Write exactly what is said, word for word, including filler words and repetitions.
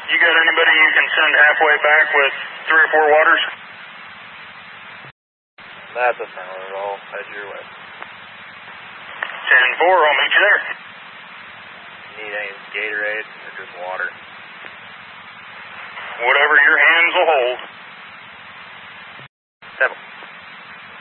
You got anybody you can send halfway back with three or four waters? That's affirmative. I'll head your way. ten four, I'll meet you there. Need any Gatorade or just water? Whatever your hands will hold. Seven.